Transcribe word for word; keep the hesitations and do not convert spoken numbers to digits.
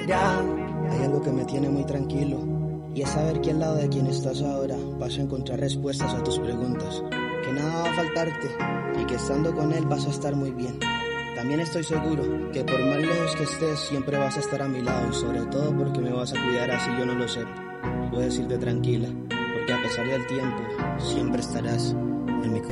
Mira, hay algo que me tiene muy tranquilo, y es saber que al lado de quien estás ahora vas a encontrar respuestas a tus preguntas, que nada va a faltarte y que estando con él vas a estar muy bien. También estoy seguro que por más lejos que estés siempre vas a estar a mi lado, y sobre todo porque me vas a cuidar así yo no lo sé. Puedes irte tranquila, porque a pesar del tiempo siempre estarás en mi corazón.